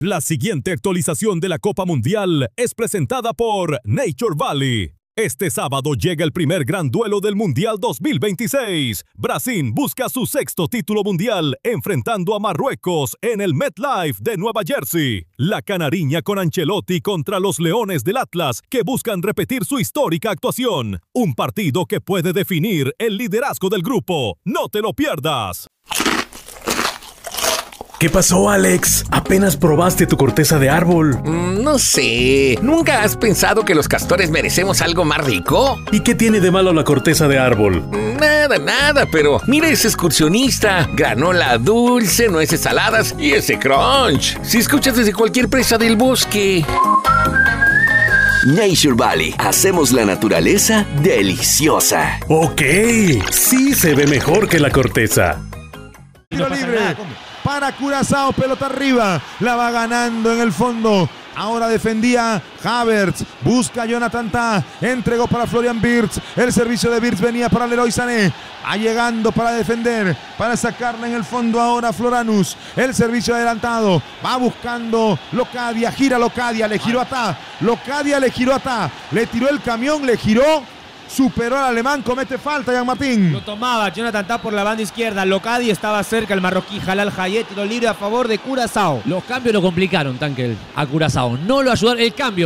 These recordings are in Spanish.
La siguiente actualización de la Copa Mundial es presentada por Nature Valley. Este sábado llega el primer gran duelo del Mundial 2026. Brasil busca su sexto título mundial enfrentando a Marruecos en el MetLife de Nueva Jersey. La canariña con Ancelotti contra los Leones del Atlas que buscan repetir su histórica actuación. Un partido que puede definir el liderazgo del grupo. ¡No te lo pierdas! ¿Qué pasó, Alex? ¿Apenas probaste tu corteza de árbol? No sé. ¿Nunca has pensado que los castores merecemos algo más rico? ¿Y qué tiene de malo la corteza de árbol? Nada, pero mira ese excursionista. Granola dulce, nueces saladas y ese crunch. Si escuchas desde cualquier presa del bosque. Nature Valley. Hacemos la naturaleza deliciosa. Ok, sí se ve mejor que la corteza. Tiro libre para Curazao, pelota arriba, la va ganando en el fondo. Ahora defendía Havertz, busca Jonathan Tah, entregó para Florian Wirtz, el servicio de Wirtz venía para Leroy Sané, va llegando para defender, para sacarla en el fondo ahora Floranus, el servicio adelantado, va buscando Locadia, gira Locadia, le giró a Tah, Locadia le giró a Tah, le tiró el camión, le giró, superó al alemán, comete falta Jean Martín. Lo tomaba Jonathan Tah por la banda izquierda. Locadi estaba cerca, el marroquí Jalal Hayet, tiro libre a favor de Curazao. Los cambios lo complicaron, Tankel, a Curazao. No lo ayudaron, el cambio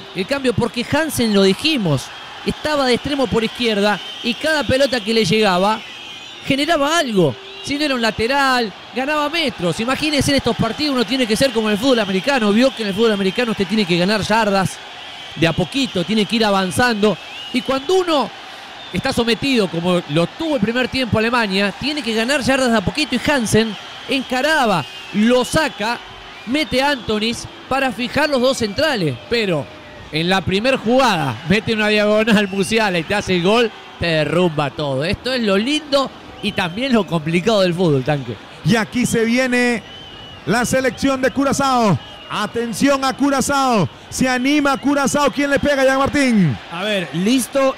porque Hansen, lo dijimos, estaba de extremo por izquierda y cada pelota que le llegaba generaba algo. Si no era un lateral, ganaba metros. Imagínense en estos partidos, uno tiene que ser como en el fútbol americano. Vio que en el fútbol americano usted tiene que ganar yardas de a poquito, tiene que ir avanzando. Y cuando uno está sometido, como lo tuvo el primer tiempo Alemania, tiene que ganar yardas de a poquito. Y Hansen encaraba, lo saca, mete a Antonis para fijar los dos centrales. Pero en la primera jugada, mete una diagonal Musiala y te hace el gol, te derrumba todo. Esto es lo lindo y también lo complicado del fútbol, Tanque. Y aquí se viene la selección de Curazao. Atención a Curazao. Se anima Curazao. ¿Quién le pega, Jean Martín? A ver, listo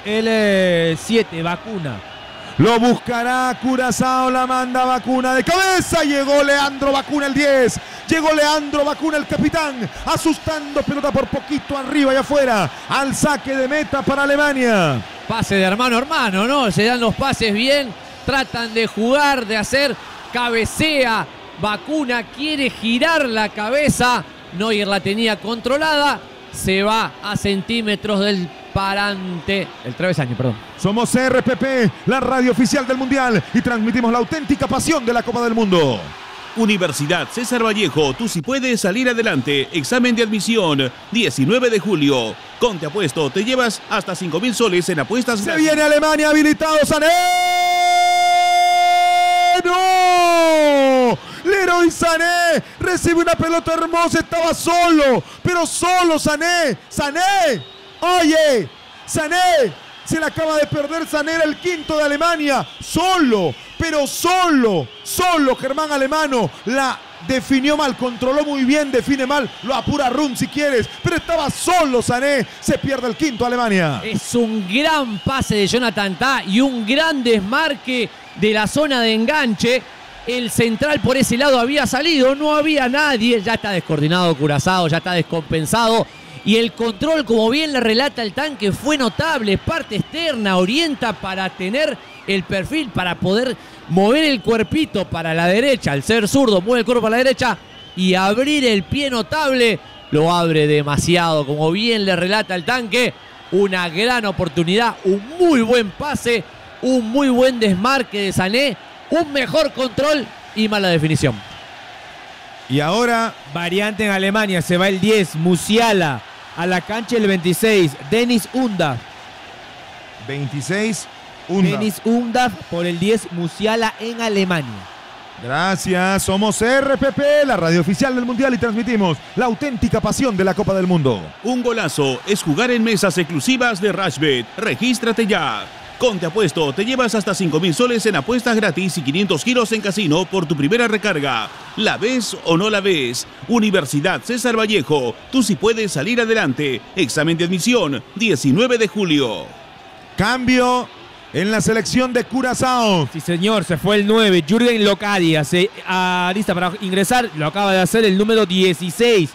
el 7, Vacuna. Lo buscará Curazao, la manda Vacuna de cabeza. Llegó Leandro Vacuna, el 10. Llegó Leandro Vacuna, el capitán. Asustando, pelota por poquito arriba y afuera. Al saque de meta para Alemania. Pase de hermano a hermano, ¿no? Se dan los pases bien. Tratan de jugar, de hacer. Cabecea. Vacuna quiere girar la cabeza. Neuer la tenía controlada, se va a centímetros del parante, el travesaño, perdón. Somos RPP, la radio oficial del Mundial, y transmitimos la auténtica pasión de la Copa del Mundo. Universidad César Vallejo, tú sí puedes salir adelante. Examen de admisión, 19 de julio. Con Te Apuesto, te llevas hasta 5,000 soles en apuestas. Se viene Alemania, habilitado Sané. ¡No! Leroy Sané recibe una pelota hermosa, estaba solo, pero solo Sané. Oye, Sané se la acaba de perder. Sané era el quinto de Alemania, solo Germán Alemano la definió mal, controló muy bien, define mal, lo apura Rum si quieres, pero estaba solo Sané, se pierde el quinto Alemania. Es un gran pase de Jonathan Tah y un gran desmarque de la zona de enganche. El central por ese lado había salido, no había nadie, ya está descoordinado Curazao, ya está descompensado. Y el control, como bien le relata el Tanque, fue notable. Parte externa, orienta para tener el perfil, para poder mover el cuerpito para la derecha. Al ser zurdo, mueve el cuerpo para la derecha y abrir el pie notable. Lo abre demasiado, como bien le relata el Tanque. Una gran oportunidad, un muy buen pase, un muy buen desmarque de Sané. Un mejor control y mala definición. Y ahora, variante en Alemania, se va el 10, Musiala. A la cancha el 26, Dennis Undav. 26, Undav. Dennis Undav por el 10, Musiala en Alemania. Gracias, somos RPP, la radio oficial del Mundial, y transmitimos la auténtica pasión de la Copa del Mundo. Un golazo es jugar en mesas exclusivas de Rashbet. Regístrate ya. Con Te Apuesto, te llevas hasta 5,000 soles en apuestas gratis y 500 giros en casino por tu primera recarga. ¿La ves o no la ves? Universidad César Vallejo, tú sí puedes salir adelante. Examen de admisión, 19 de julio. Cambio en la selección de Curazao. Sí, señor, se fue el 9. Jürgen Locadia se alista para ingresar. Lo acaba de hacer el número 16.